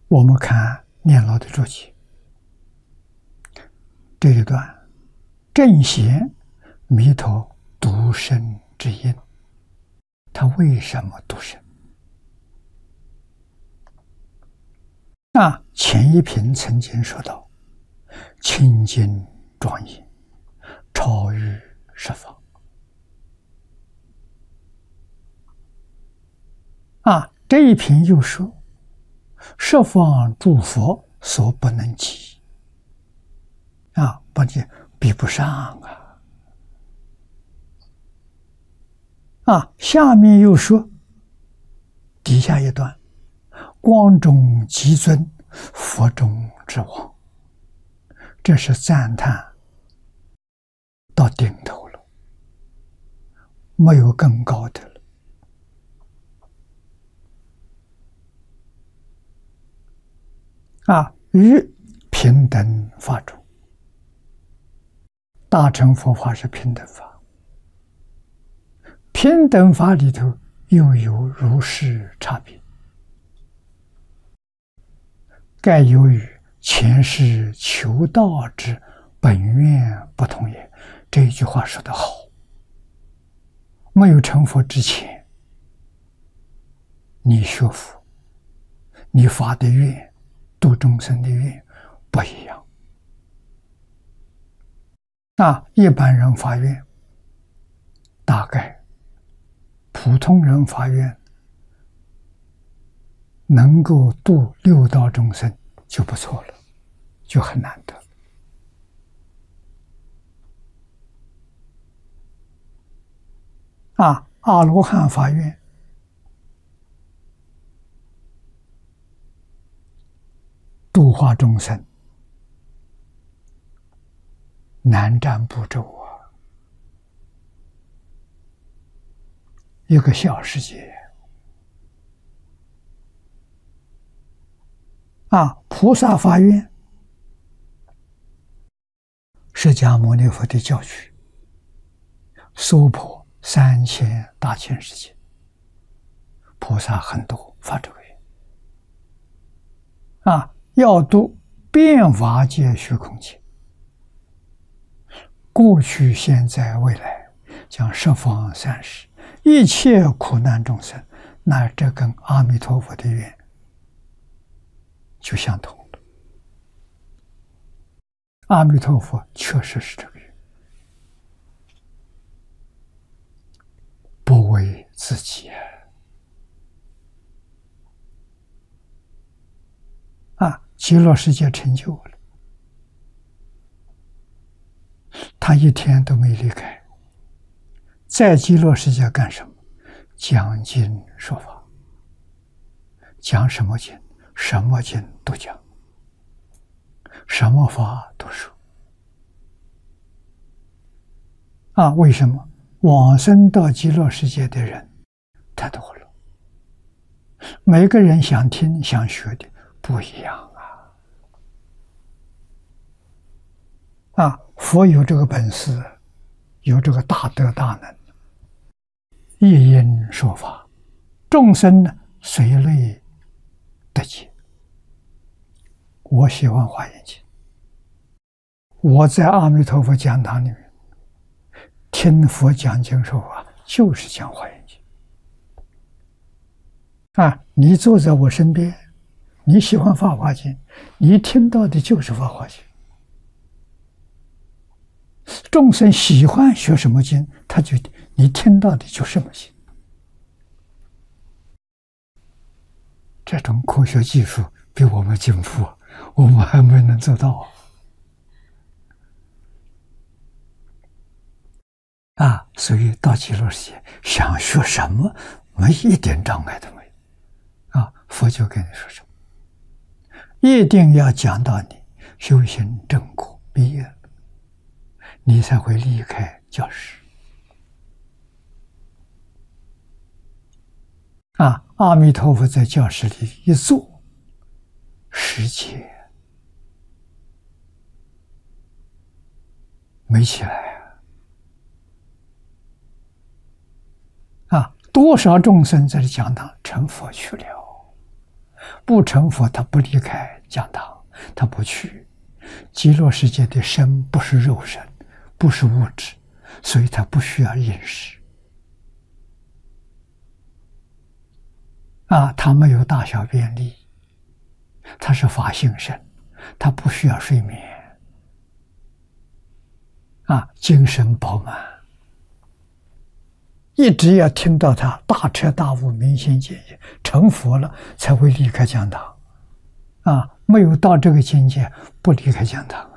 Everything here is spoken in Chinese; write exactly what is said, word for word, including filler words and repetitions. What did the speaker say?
我们看念老的注解，这一段正显弥陀独生之因，他为什么独生？那前一品曾经说到，清净庄严，超越十方。啊，这一品又说，十方诸佛所不能及，啊，不及比不上啊。啊，下面又说，底下一段，光中极尊，佛中之王，这是赞叹到顶头了，没有更高的了。啊，于平等法中，大乘佛法是平等法，平等法里头又有如是差别，盖由于前世求道之本愿不同也。这一句话说得好，没有成佛之前，你学佛，你发的愿，度众生的愿不一样。那一般人发愿，大概普通人发愿能够度六道众生就不错了，就很难得。啊，阿罗汉发愿度化众生，难占步骤啊，一个小世界啊。菩萨发愿，释迦牟尼佛的教诩，娑婆三千大千世界，菩萨很多发这个愿啊，要度遍法界虚空界，过去现在未来，将十方三世一切苦难众生，那这跟阿弥陀佛的愿就相同了。阿弥陀佛确实是这个愿，不为自己啊，极乐世界成就了，他一天都没离开，在极乐世界干什么？讲经说法。讲什么经？什么经都讲，什么法都说。啊，为什么？往生到极乐世界的人太多了，每个人想听想学的不一样啊！啊，佛有这个本事，有这个大德大能，一因说法，众生呢随类得解。我喜欢华严经，我在阿弥陀佛讲堂里面听佛讲经说法，就是讲华严经啊。你坐在我身边，你喜欢法华经，你听到的就是法华经。众生喜欢学什么经，他就你听到的就什么经。这种科学技术比我们进步，我们还没能做到啊！所以到极乐世界，想学什么，没一点障碍都没有啊！佛就跟你说什么，一定要讲到你修行正果毕业了，你才会离开教室啊！阿弥陀佛在教室里一坐，十劫没起来啊！啊，多少众生在这讲堂成佛去了， 不成佛，他不离开讲堂，他不去。极乐世界的身不是肉身，不是物质，所以他不需要饮食。啊，他没有大小便利，他是法性身，他不需要睡眠。啊，精神饱满，一直要听到他大彻大悟、明心见性，成佛了才会离开讲堂。啊，没有到这个境界，不离开讲堂。